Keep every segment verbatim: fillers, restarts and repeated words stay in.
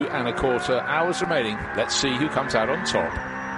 and a quarter hours remaining. Let's see who comes out on top.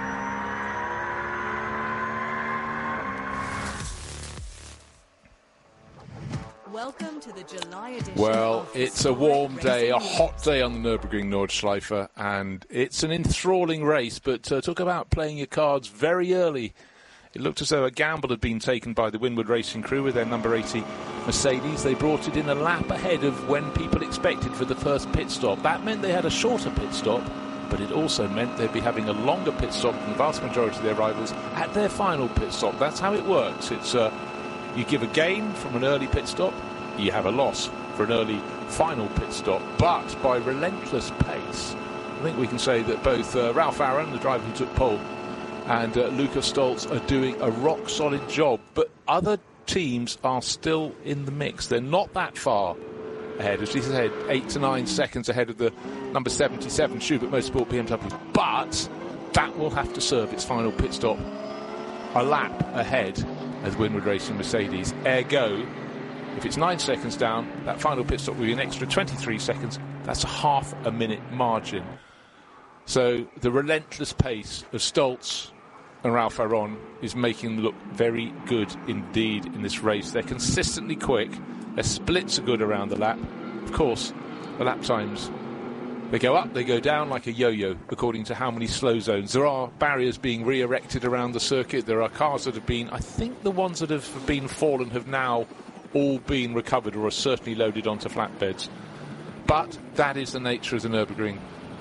Welcome to the July edition. Well, it's a warm day, a hot day on the Nürburgring Nordschleife, and it's an enthralling race, but uh, talk about playing your cards very early. It looked as though a gamble had been taken by the Winward Racing crew with their number eighty Mercedes. They brought it in a lap ahead of when people expected for the first pit stop. That meant they had a shorter pit stop, but it also meant they'd be having a longer pit stop than the vast majority of their rivals at their final pit stop. That's how it works. It's uh, you give a gain from an early pit stop, you have a loss for an early final pit stop. But by relentless pace, I think we can say that both uh, Ralph Aaron, the driver who took pole, and uh, Lukas Stolz are doing a rock-solid job. But other teams are still in the mix. They're not that far ahead. As he said, eight to nine seconds ahead of the number seventy-seven Schubert Motorsport B M W. But that will have to serve its final pit stop a lap ahead as Winward Racing Mercedes. Ergo, if it's nine seconds down, that final pit stop will be an extra twenty-three seconds. That's a half a minute margin. So the relentless pace of Stolz and Ralph Aaron is making them look very good indeed in this race. They're consistently quick. Their splits are good around the lap. Of course, the lap times, they go up, they go down like a yo-yo, according to how many slow zones. There are barriers being re-erected around the circuit. There are cars that have been, I think the ones that have been fallen have now all been recovered or are certainly loaded onto flatbeds. But that is the nature of the Nürburgring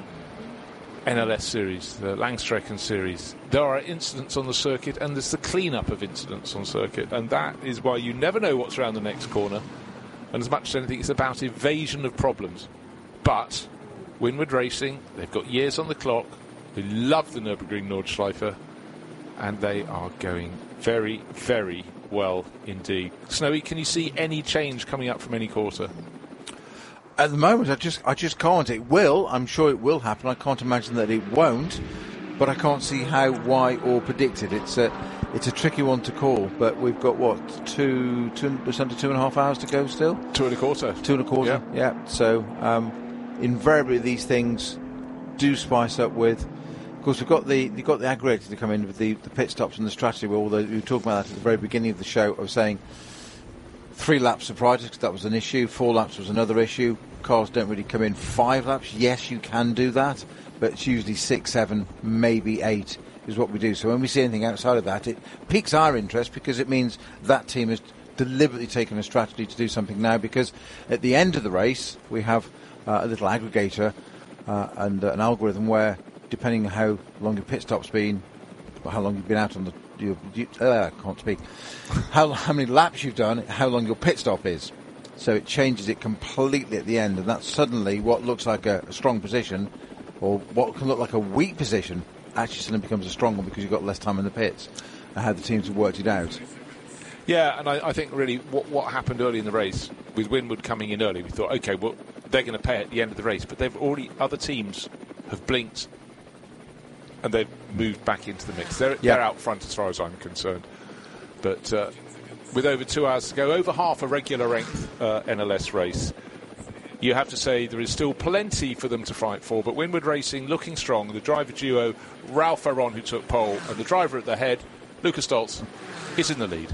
N L S series, the Langstrecken series. There are incidents on the circuit, and there's the clean-up of incidents on circuit, and that is why you never know what's around the next corner. And as much as anything, it's about evasion of problems. But Winward Racing, they've got years on the clock. They love the Nürburgring Nordschleife, and they are going very, very well indeed. Snowy, can you see any change coming up from any quarter? At the moment, I just I just can't. It will. I'm sure it will happen. I can't imagine that it won't. But I can't see how, why, or predict it. It's a, it's a tricky one to call. But we've got, what, two, two, just under two and a half hours to go still? Two and a quarter. Two and a quarter, yeah. yeah. So, um, invariably, these things do spice up with... Of course, we've got the you've got the aggregator to come in with the, the pit stops and the strategy. Where all the, we were talking about that at the very beginning of the show. I was saying three laps surprised because that was an issue. Four laps was another issue. Cars don't really come in five laps. Yes, you can do that, but it's usually six, seven, maybe eight is what we do. So when we see anything outside of that, it piques our interest because it means that team has deliberately taken a strategy to do something now. Because at the end of the race, we have uh, a little aggregator uh, and uh, an algorithm where, depending on how long your pit stop's been, or how long you've been out on the, you, you, uh, I can't speak, how how many laps you've done, how long your pit stop is. So it changes it completely at the end, and that's suddenly what looks like a, a strong position, or what can look like a weak position, actually suddenly becomes a strong one because you've got less time in the pits, and how the teams have worked it out. Yeah, and I, I think really what, what happened early in the race with Winward coming in early, we thought, okay, well, they're going to pay at the end of the race, but they've already, other teams have blinked and they've moved back into the mix. They're, yep. they're out front as far as I'm concerned. But uh, with over two hours to go, over half a regular length uh, N L S race, you have to say there is still plenty for them to fight for. But Winward Racing looking strong. The driver duo, Ralph Aaron, who took pole, and the driver at the head, Lukas Stolz, is in the lead.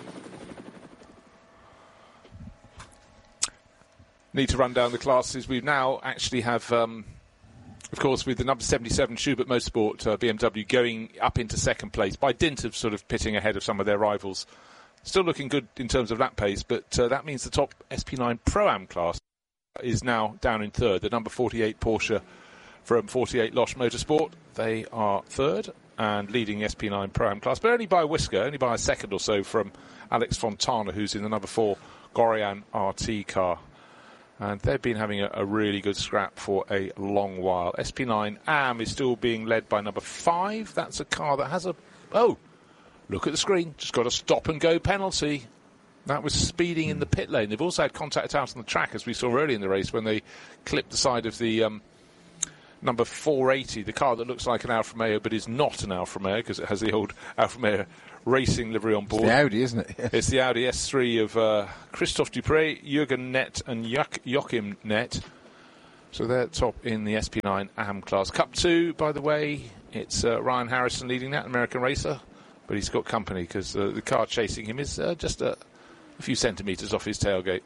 Need to run down the classes. We now actually have... Um, Of course, with the number seventy-seven Schubert Motorsport uh, B M W going up into second place by dint of sort of pitting ahead of some of their rivals. Still looking good in terms of lap pace, but uh, that means the top S P nine Pro-Am class is now down in third. The number forty-eight Porsche from forty-eight Losch Motorsport, they are third and leading S P nine Pro-Am class, but only by a whisker, only by a second or so from Alex Fontana, who's in the number four Gorian R T car. And they've been having a, a really good scrap for a long while. S P nine A M is still being led by number five. That's a car that has a... Oh, look at the screen. Just got a stop-and-go penalty. That was speeding in the pit lane. They've also had contact out on the track, as we saw early in the race, when they clipped the side of the um, number four eighty, the car that looks like an Alfa Romeo, but is not an Alfa Romeo, because it has the old Alfa Romeo racing livery on board. It's the Audi, isn't it? It's the Audi S three of uh, Christophe Dupre, Jürgen Nett and jo- Joachim Nett. So they're top in the S P nine A M class. Cup two, by the way, it's uh, Ryan Harrison leading that, American racer, but he's got company because uh, the car chasing him is uh, just a, a few centimetres off his tailgate.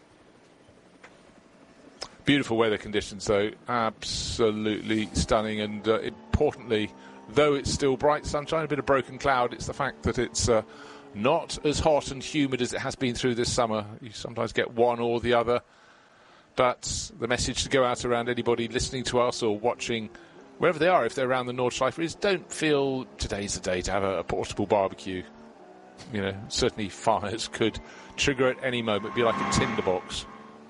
Beautiful weather conditions, though. Absolutely stunning. And uh, importantly, though it's still bright sunshine, a bit of broken cloud, it's the fact that it's uh, not as hot and humid as it has been through this summer. You sometimes get one or the other. But the message to go out around anybody listening to us or watching, wherever they are, if they're around the Nordschleife, is don't feel today's the day to have a, a portable barbecue. You know, certainly fires could trigger at any moment, be like a tinderbox.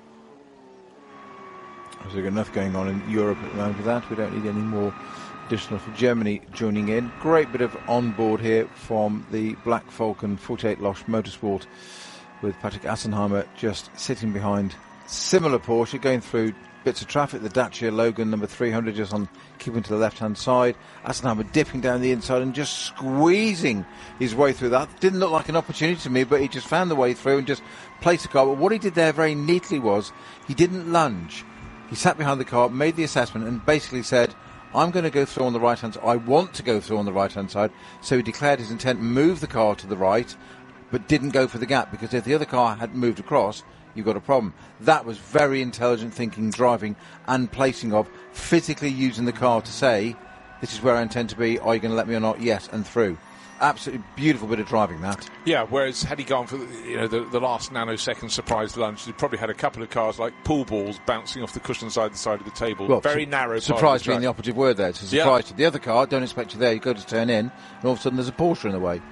There's enough going on in Europe at the moment for that. We don't need any more additional for Germany joining in. Great bit of on-board here from the Black Falcon forty-eight Losch Motorsport with Patrick Assenheimer just sitting behind similar Porsche going through bits of traffic. The Dacia Logan number three hundred just on keeping to the left-hand side. Assenheimer dipping down the inside and just squeezing his way through that. Didn't look like an opportunity to me, but he just found the way through and just placed the car. But what he did there very neatly was he didn't lunge. He sat behind the car, made the assessment, and basically said, I'm going to go through on the right-hand side. I want to go through on the right-hand side. So he declared his intent, moved the car to the right, but didn't go for the gap, because if the other car had moved across, you've got a problem. That was very intelligent thinking, driving, and placing of, physically using the car to say, this is where I intend to be, are you going to let me or not? Yes, and through. Absolutely beautiful bit of driving, that. Yeah, whereas had he gone for the, you know, the, the last nanosecond surprise lunge, he'd probably had a couple of cars like pool balls bouncing off the cushion side the side of the table. Well, Very su- narrow. Surprise being the operative word there. It's a surprise. Yeah. The other car, don't expect you there. You go to turn in, and all of a sudden there's a Porsche in the way.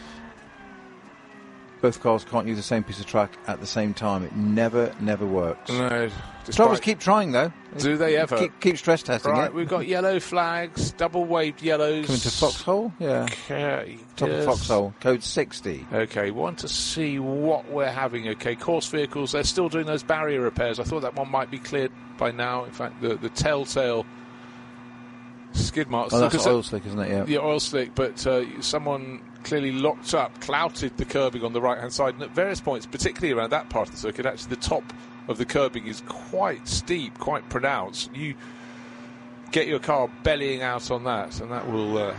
Both cars can't use the same piece of track at the same time. It never, never works. No. Drivers keep trying, though. Do they ever? Keep, keep stress testing right, it. We've got yellow flags, double-waved yellows. Coming to Foxhole? Yeah. Okay. Top yes. of Foxhole, code sixty. Okay, want to see what we're having. Okay, course vehicles, they're still doing those barrier repairs. I thought that one might be cleared by now. In fact, the, the telltale skid marks. Oh, that's oil slick, isn't it? Yeah. Yeah, oil slick, but uh, someone clearly locked up, clouted the curbing on the right-hand side, and at various points, particularly around that part of the circuit, actually the top of the curbing is quite steep, quite pronounced. You get your car bellying out on that, and that will, uh,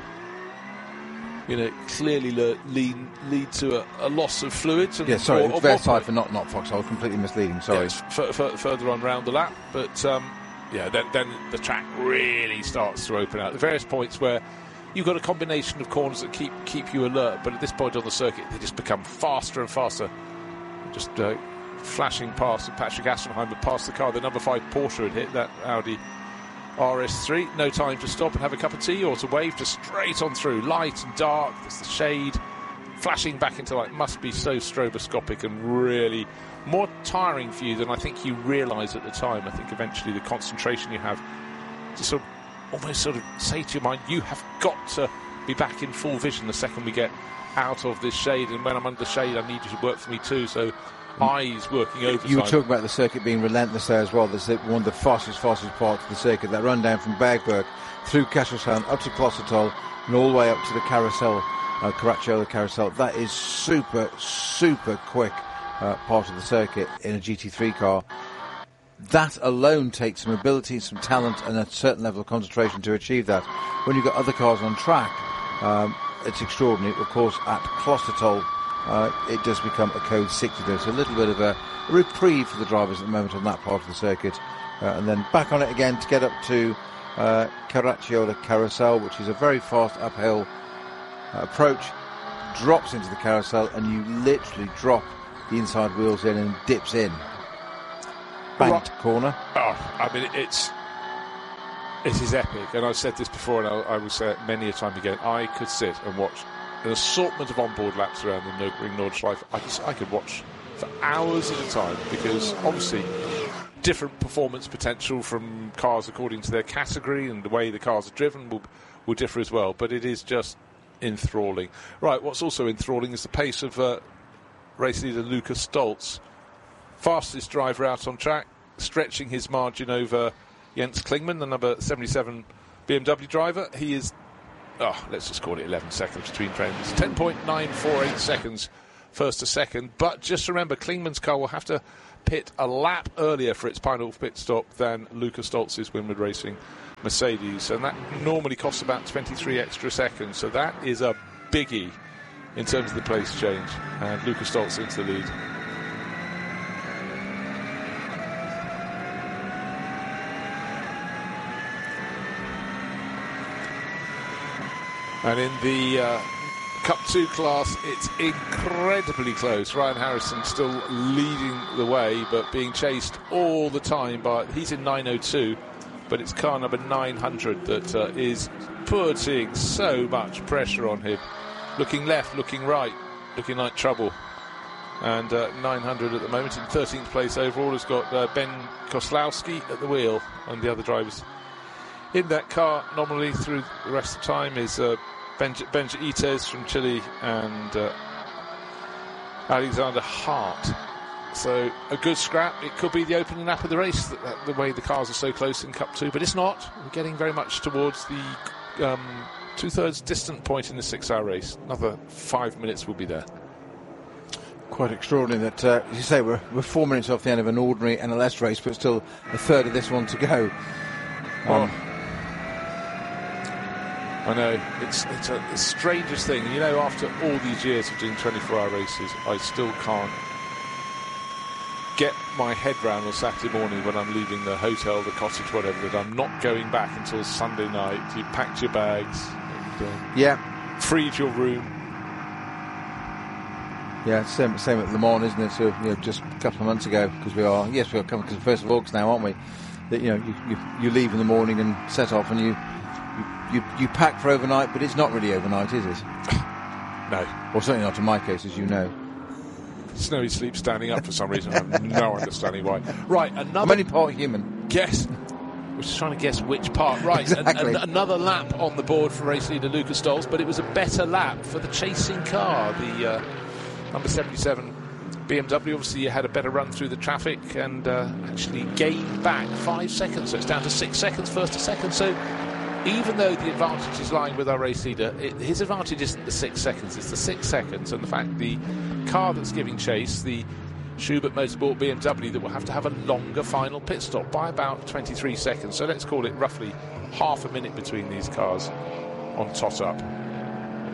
you know, clearly le- lead lead to a, a loss of fluids. And, yeah, sorry, or, it's or their side for not not Foxhole, completely misleading. Sorry, yeah, it's f- f- further on round the lap, but um, yeah, then, then the track really starts to open out. The various points where you've got a combination of corners that keep keep you alert, but at this point on the circuit, they just become faster and faster. Just uh, flashing past Patrick Assenheimer past the car. The number five Porsche had hit that Audi R S three. No time to stop and have a cup of tea or to wave, just straight on through. Light and dark, there's the shade. Flashing back into light must be so stroboscopic and really more tiring for you than I think you realise at the time. I think eventually the concentration you have to sort of almost sort of say to your mind, you have got to be back in full vision the second we get out of this shade, and when I'm under the shade I need you to work for me too, so eyes working overtime. You were talking about the circuit being relentless there as well. There's one of the fastest, fastest parts of the circuit, that run down from Bergberg through Kesselsheim up to Klosterdal and all the way up to the carousel, uh, Caracciolo carousel. That is super, super quick uh, part of the circuit in a G T three car. That alone takes some ability, some talent, and a certain level of concentration to achieve that. When you've got other cars on track, um, it's extraordinary. Of course, at Klosterdal, uh, it does become a code sixty. There's a little bit of a reprieve for the drivers at the moment on that part of the circuit. Uh, and then back on it again to get up to uh, Caracciolo Carousel, which is a very fast uphill uh, approach. Drops into the carousel, and you literally drop the inside wheels in and dips in. Banked right. Corner. Oh, I mean, it's it is epic, and I've said this before, and I, I will say it many a time again. I could sit and watch an assortment of onboard laps around the Nürburgring Nordschleife. I could, I could watch for hours at a time, because obviously different performance potential from cars according to their category, and the way the cars are driven will will differ as well. But it is just enthralling. Right, what's also enthralling is the pace of uh, race leader Lukas Stolz. Fastest driver out on track, stretching his margin over Jens Klingmann, the number seventy-seven B M W driver. He is, oh, let's just call it eleven seconds between frames. ten point nine four eight seconds first to second. But just remember, Klingmann's car will have to pit a lap earlier for its final pit stop than Luca Stolz's Winward Racing Mercedes, and that normally costs about twenty-three extra seconds, so that is a biggie in terms of the place change, and Luca Stolz into the lead. And in the uh, Cup two class, it's incredibly close. Ryan Harrison still leading the way, but being chased all the time by... He's in nine oh two, but it's car number nine hundred that uh, is putting so much pressure on him. Looking left, looking right, looking like trouble. And uh, nine hundred at the moment in thirteenth place overall has got uh, Ben Koslowski at the wheel, and the other drivers in that car nominally through the rest of the time is... Uh, Benja, Benja Ites from Chile and uh, Alexander Hart. So a good scrap. It could be the opening lap of the race, the, the way the cars are so close in Cup two, but it's not. We're getting very much towards the um, two-thirds distant point in the six-hour race. Another five minutes will be there. Quite extraordinary that, uh, as you say, we're, we're four minutes off the end of an ordinary N L S race, but still a third of this one to go. Um, oh. I know, it's it's a, the strangest thing. You know, after all these years of doing twenty-four hour races, I still can't get my head round on Saturday morning when I'm leaving the hotel, the cottage, whatever, that I'm not going back until Sunday night. You packed your bags and um, yeah, freed your room. Yeah, same, same at Le Mans, isn't it? So, you know, just a couple of months ago, because we are, yes, we are coming to the first of August now, aren't we? That, you know, you, you, you leave in the morning and set off and you... You, you pack for overnight, but it's not really overnight, is it? No. Or certainly not in my case, as you know. Snowy sleeps standing up for some reason. I have no understanding why. Right, another... I'm only part human. Guess. We're just trying to guess which part. Right, exactly. an, an, another lap on the board for race leader Luca Stolz, but it was a better lap for the chasing car, the uh, number seventy-seven B M W. Obviously, you had a better run through the traffic and uh, actually gained back five seconds, so it's down to six seconds, first to second. So... even though the advantage is lying with our race leader, it, his advantage isn't the six seconds, it's the six seconds, and the fact the car that's giving chase, the Schubert Motorsport B M W, that will have to have a longer final pit stop by about twenty-three seconds. So let's call it roughly half a minute between these cars on tot up.